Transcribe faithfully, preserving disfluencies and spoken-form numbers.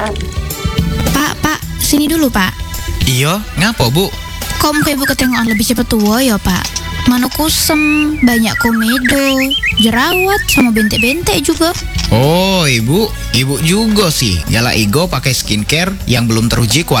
Pak, pak, sini dulu pak. Iya, ngapa bu? Kok muka ibu ketengokan lebih cepat tua ya pak? Mano kusem, banyak komedo, jerawat, sama bentek-bentek juga. Oh ibu, ibu juga sih. Gala Igo pakai skincare yang belum teruji kualitas.